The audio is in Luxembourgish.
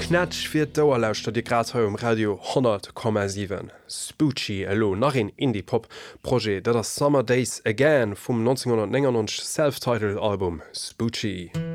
Knatsch fir d'Dauerlausch dat Di Grazheu um Radio 10,7. Spooky elo nach en Indie-Pop-Proje, dat das Summer Days Again vum 1999 Self-Titled Album Spooky.